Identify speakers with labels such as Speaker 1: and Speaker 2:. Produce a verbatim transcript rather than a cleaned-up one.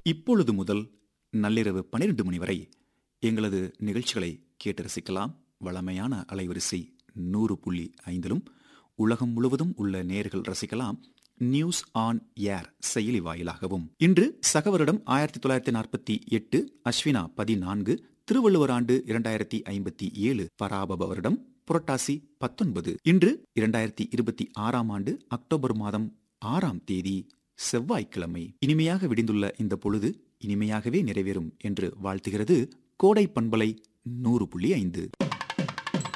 Speaker 1: இப்பொழுது முதல் நள்ளிரவு பனிரெண்டு மணி வரை எங்களது நிகழ்ச்சிகளை கேட்டு ரசிக்கலாம். வளமையான அலைவரிசை நூறு புள்ளி ஐந்திலும் உலகம் முழுவதும் உள்ள நேயர்கள் ரசிக்கலாம் நியூஸ் ஆன் ஏர் செயலி வாயிலாகவும். இன்று சகவரிடம் ஆயிரத்தி தொள்ளாயிரத்தி நாற்பத்தி எட்டு அஸ்வினா பதினான்கு, திருவள்ளுவர் ஆண்டு இரண்டாயிரத்தி ஐம்பத்தி ஏழு, பராபவ வருடம் புரட்டாசி பத்தொன்பது. இன்று இரண்டாயிரத்தி இருபத்தி ஆறாம் ஆண்டு அக்டோபர் மாதம் ஆறாம் தேதி செவ்வாய்க்கிழமை. இனிமையாக விடிந்துள்ள இந்த பொழுது இனிமையாகவே நிறைவேறும் என்று வாழ்த்துகிறது கோடை பண்பலை நூறு புள்ளி ஐந்து.